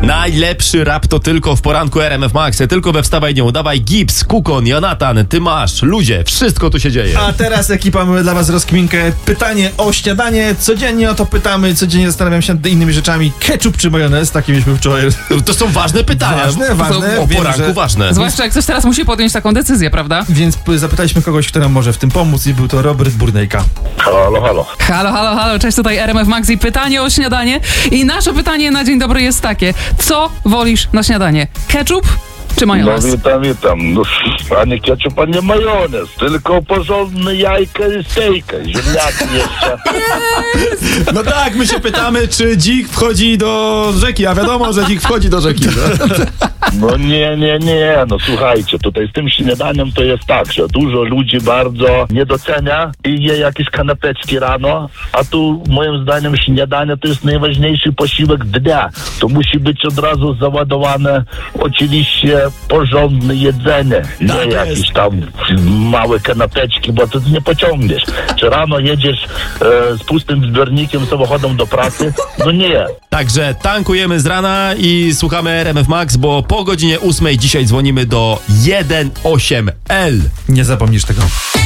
Najlepszy rap to tylko w poranku RMF Max. Tylko we Wstawaj Nie Udawaj. Gips, Kukon, Jonatan, Ty masz, ludzie, wszystko tu się dzieje. A teraz ekipa, mamy dla was rozkminkę. Pytanie o śniadanie. Codziennie o to pytamy, codziennie zastanawiam się nad innymi rzeczami. Ketchup czy majonez? Takie mieliśmy wczoraj. To są ważne pytania. Ważne. O Wiem, poranku że... ważne. Zwłaszcza jak ktoś teraz musi podjąć taką decyzję, prawda? Więc zapytaliśmy kogoś, kto nam może w tym pomóc i był to Robert Burnejka. Halo, halo. Halo, cześć, tutaj RMF Max i pytanie o śniadanie. I nasze pytanie na dzień dobry jest takie. Co wolisz na śniadanie? Ketchup czy majonez? No witam. No, ani ketchup, ani majonez. Tylko porządne jajka i stejka. Ziemniaki jeszcze. No tak, my się pytamy, czy dzik wchodzi do rzeki, a wiadomo, że dzik wchodzi do rzeki. No nie. No słuchajcie, tutaj z tym śniadaniem to jest tak, że dużo ludzi bardzo nie docenia i je jakieś kanapeczki rano, a tu moim zdaniem śniadanie to jest najważniejszy posiłek dnia. To musi być od razu załadowane oczywiście porządne jedzenie, nie Tak jakieś jest. tam małe kanapeczki, bo to nie pociągniesz. Czy rano jedziesz z pustym zbiornikiem samochodem do pracy? No nie. Także tankujemy z rana i słuchamy RMF Max, bo po godzinie 8 dzisiaj dzwonimy do 18L. Nie zapomnisz tego.